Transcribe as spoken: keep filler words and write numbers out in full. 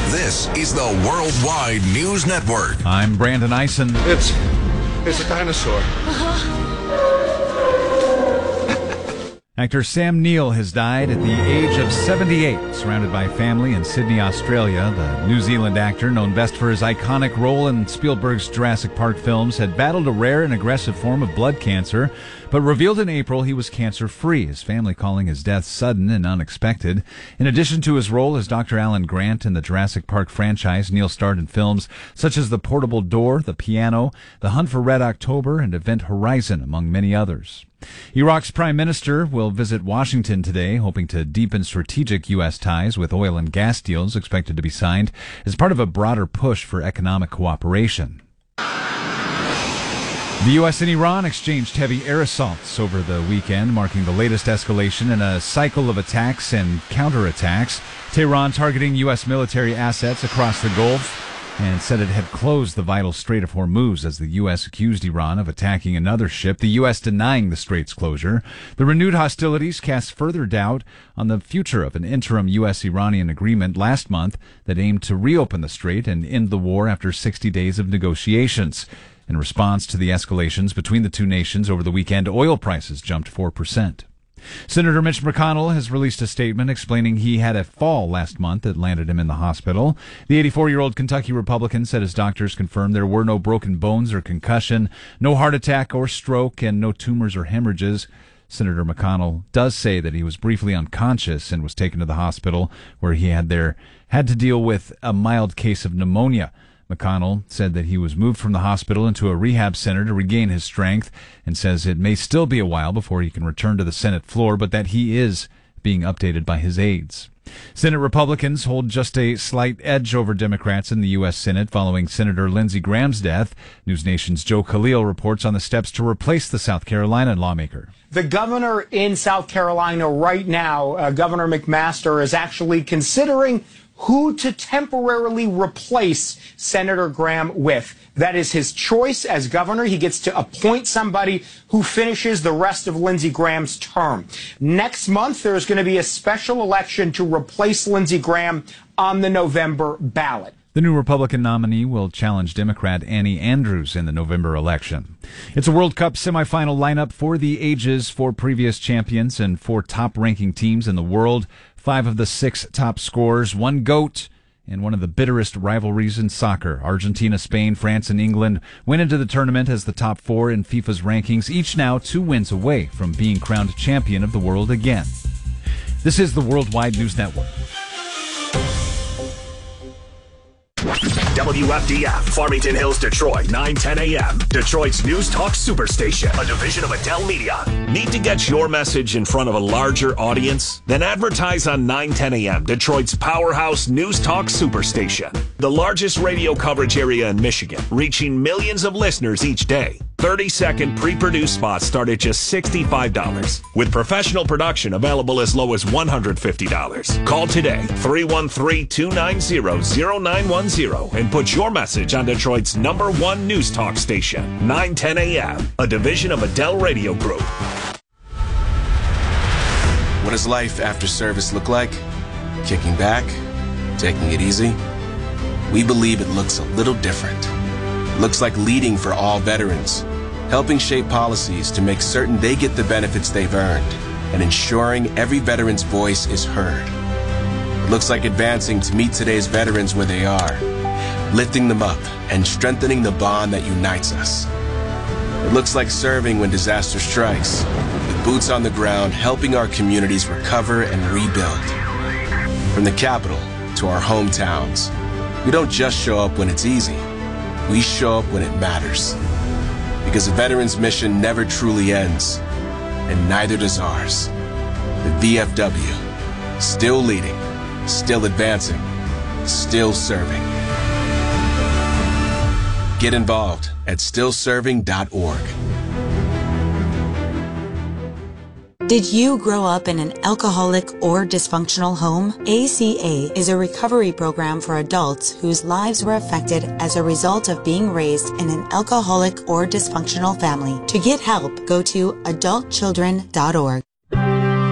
This is the Worldwide News Network. I'm Brandon Eisen. It's, it's a dinosaur. Actor Sam Neill has died at the age of seventy-eight, surrounded by family in Sydney, Australia. The New Zealand actor, known best for his iconic role in Spielberg's Jurassic Park films, had battled a rare and aggressive form of blood cancer, but revealed in April he was cancer-free, his family calling his death sudden and unexpected. In addition to his role as Doctor Alan Grant in the Jurassic Park franchise, Neill starred in films such as The Portable Door, The Piano, The Hunt for Red October, and Event Horizon, among many others. Iraq's prime minister will visit Washington today, hoping to deepen strategic U S ties with oil and gas deals expected to be signed as part of a broader push for economic cooperation. The U S and Iran exchanged heavy air assaults over the weekend, marking the latest escalation in a cycle of attacks and counterattacks. Tehran targeting U S military assets across the Gulf and said it had closed the vital Strait of Hormuz as the U S accused Iran of attacking another ship, the U S denying the strait's closure. The renewed hostilities cast further doubt on the future of an interim U S Iranian agreement last month that aimed to reopen the strait and end the war after sixty days of negotiations. In response to the escalations between the two nations over the weekend, oil prices jumped four percent. Senator Mitch McConnell has released a statement explaining he had a fall last month that landed him in the hospital. The eighty-four-year-old Kentucky Republican said his doctors confirmed there were no broken bones or concussion, no heart attack or stroke, and no tumors or hemorrhages. Senator McConnell does say that he was briefly unconscious and was taken to the hospital, where he had there had to deal with a mild case of pneumonia. McConnell said that he was moved from the hospital into a rehab center to regain his strength and says it may still be a while before he can return to the Senate floor, but that he is being updated by his aides. Senate Republicans hold just a slight edge over Democrats in the U S Senate following Senator Lindsey Graham's death. News Nation's Joe Khalil reports on the steps to replace the South Carolina lawmaker. The governor in South Carolina right now, uh, Governor McMaster, is actually considering who to temporarily replace Senator Graham with. That is his choice as governor. He gets to appoint somebody who finishes the rest of Lindsey Graham's term. Next month, there's going to be a special election to replace Lindsey Graham on the November ballot. The new Republican nominee will challenge Democrat Annie Andrews in the November election. It's a World Cup semifinal lineup for the ages, four previous champions and four top-ranking teams in the world. Five of the six top scorers, one GOAT, and one of the bitterest rivalries in soccer. Argentina, Spain, France, and England went into the tournament as the top four in FIFA's rankings, each now two wins away from being crowned champion of the world again. This is the Worldwide News Network. W F D F, Farmington Hills, Detroit, nine ten a.m. Detroit's News Talk Superstation, a division of Adele Media. Need to get your message in front of a larger audience? Then advertise on nine ten a.m. Detroit's powerhouse News Talk Superstation, the largest radio coverage area in Michigan, reaching millions of listeners each day. thirty-second pre-produced spots start at just sixty-five dollars, with professional production available as low as one hundred fifty dollars. Call today, three one three, two nine zero, zero nine one zero, and put your message on Detroit's number one news talk station, nine ten a.m., a division of Adele Radio Group. What does life after service look like? Kicking back? Taking it easy? We believe it looks a little different. It looks like leading for all veterans, helping shape policies to make certain they get the benefits they've earned, and ensuring every veteran's voice is heard. It looks like advancing to meet today's veterans where they are, lifting them up and strengthening the bond that unites us. It looks like serving when disaster strikes, with boots on the ground helping our communities recover and rebuild. From the capital to our hometowns, we don't just show up when it's easy. We show up when it matters. Because a veteran's mission never truly ends, and neither does ours. The V F W, still leading, still advancing, still serving. Get involved at still serving dot org. Did you grow up in an alcoholic or dysfunctional home? A C A is a recovery program for adults whose lives were affected as a result of being raised in an alcoholic or dysfunctional family. To get help, go to adult children dot org.